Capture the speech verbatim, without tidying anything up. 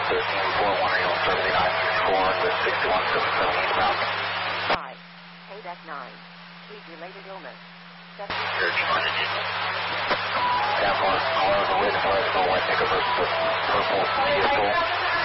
thirteen four one, are you on seventy nine four with sixty-one seven seven eastbound? five. Payback nine. Sleep-related illness. seven. Church Longitude. Down one, all the way to Glasgow, white picker versus purple vehicle.